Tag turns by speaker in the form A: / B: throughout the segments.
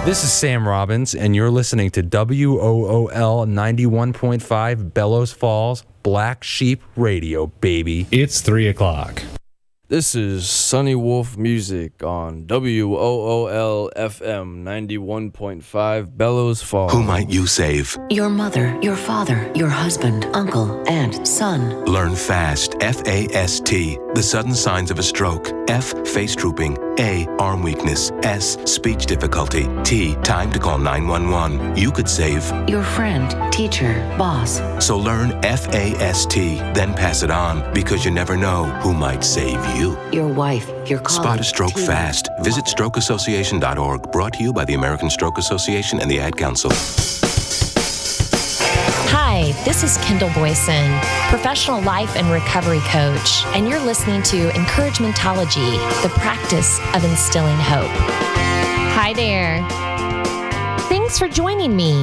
A: This is Sam Robbins, and you're listening to WOOL 91.5 Bellows Falls Black Sheep Radio, baby.
B: It's 3 o'clock.
C: This is Sunny Wolf Music on WOOL FM 91.5 Bellows Falls.
D: Who might you save?
E: Your mother, your father, your husband, uncle, aunt, son.
D: Learn FAST, F-A-S-T, the sudden signs of a stroke. F, face drooping. A, arm weakness. S, speech difficulty. T, time to call 911. You could save
E: your friend, teacher, boss.
D: So learn FAST, then pass it on, because you never know who might save you.
E: Your wife, your colleague.
D: Spot a stroke fast. Visit strokeassociation.org. Brought to you by the American Stroke Association and the Ad Council.
F: Hi, this is Kendall Boyson, professional life and recovery coach, and you're listening to Encouragementology, the practice of instilling hope. Hi there. Thanks for joining me.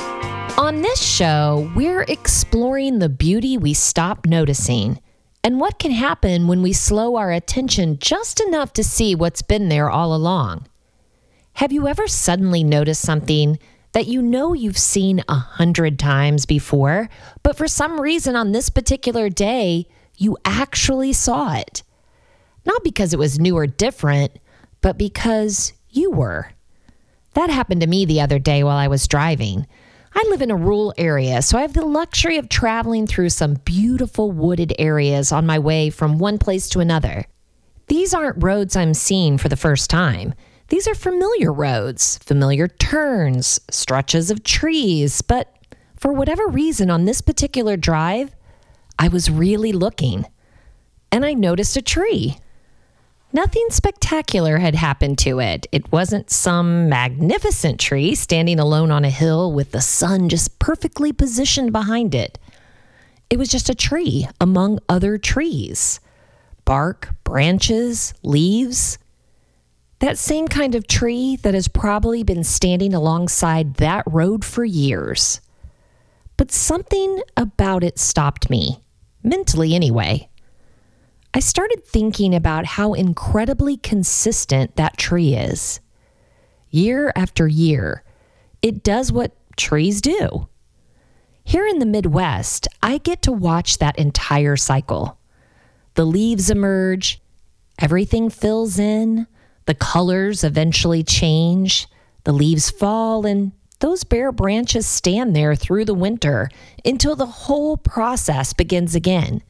F: On this show, we're exploring the beauty we stop noticing and what can happen when we slow our attention just enough to see what's been there all along. Have you ever suddenly noticed something that you know you've seen 100 times before, but for some reason on this particular day, you actually saw it? Not because it was new or different, but because you were. That happened to me the other day while I was driving. I live in a rural area, so I have the luxury of traveling through some beautiful wooded areas on my way from one place to another. These aren't roads I'm seeing for the first time. These are familiar roads, familiar turns, stretches of trees, but for whatever reason on this particular drive, I was really looking, and I noticed a tree. Nothing spectacular had happened to it. It wasn't some magnificent tree standing alone on a hill with the sun just perfectly positioned behind it. It was just a tree among other trees. Bark, branches, leaves. That same kind of tree that has probably been standing alongside that road for years. But something about it stopped me, mentally anyway. I started thinking about how incredibly consistent that tree is. Year after year, it does what trees do. Here in the Midwest, I get to watch that entire cycle. The leaves emerge, everything fills in, the colors eventually change, the leaves fall, and those bare branches stand there through the winter until the whole process begins again.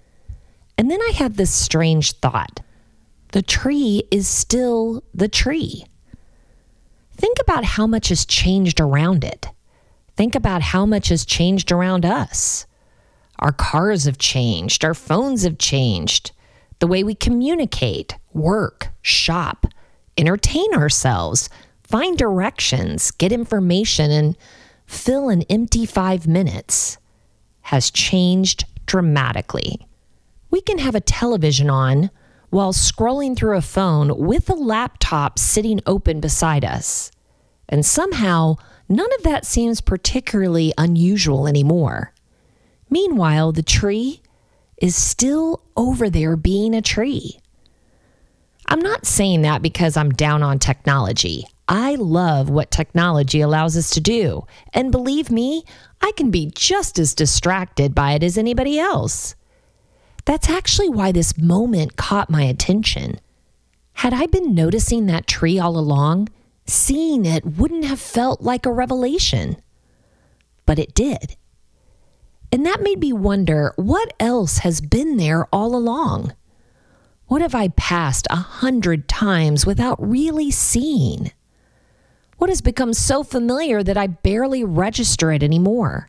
F: And then I had this strange thought. The tree is still the tree. Think about how much has changed around it. Think about how much has changed around us. Our cars have changed. Our phones have changed. The way we communicate, work, shop, entertain ourselves, find directions, get information, and fill an empty 5 minutes has changed dramatically. We can have a television on while scrolling through a phone with a laptop sitting open beside us. And somehow, none of that seems particularly unusual anymore. Meanwhile, the tree is still over there being a tree. I'm not saying that because I'm down on technology. I love what technology allows us to do. And believe me, I can be just as distracted by it as anybody else. That's actually why this moment caught my attention. Had I been noticing that tree all along, seeing it wouldn't have felt like a revelation. But it did. And that made me wonder, what else has been there all along? What have I passed 100 times without really seeing? What has become so familiar that I barely register it anymore?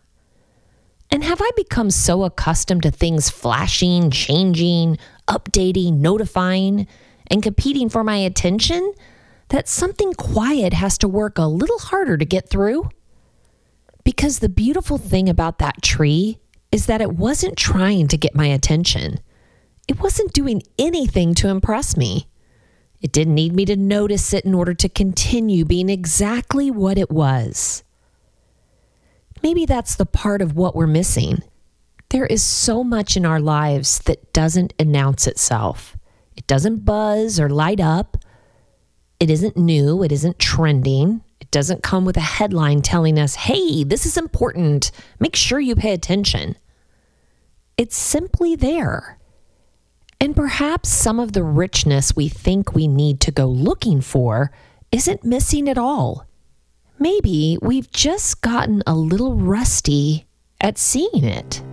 F: And have I become so accustomed to things flashing, changing, updating, notifying, and competing for my attention that something quiet has to work a little harder to get through? Because the beautiful thing about that tree is that it wasn't trying to get my attention. It wasn't doing anything to impress me. It didn't need me to notice it in order to continue being exactly what it was. Maybe that's the part of what we're missing. There is so much in our lives that doesn't announce itself. It doesn't buzz or light up. It isn't new. It isn't trending. It doesn't come with a headline telling us, hey, this is important. Make sure you pay attention. It's simply there. And perhaps some of the richness we think we need to go looking for isn't missing at all. Maybe we've just gotten a little rusty at seeing it.